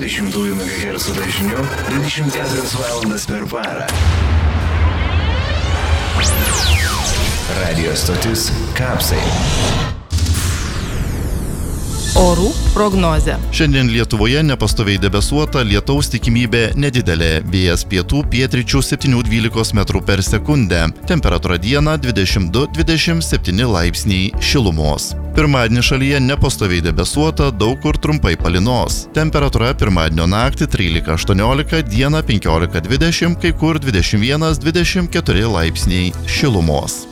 20 MHz dažniu 24 valandas per parą. Radio stotis Kapsai. Orų prognozė. Šiandien Lietuvoje nepastoviai debesuota, lietaus tikimybė nedidelė. Vėjas pietų pietryčių 7–12 metrų per sekundę. Temperatūra dieną 22–27 laipsniai šilumos. Pirmadienį šalyje nepastoviai debesuota, daug kur trumpai palynos. Temperatūra pirmadienio naktį 13–18, dieną 15–20, kai kur 21–24 laipsniai šilumos.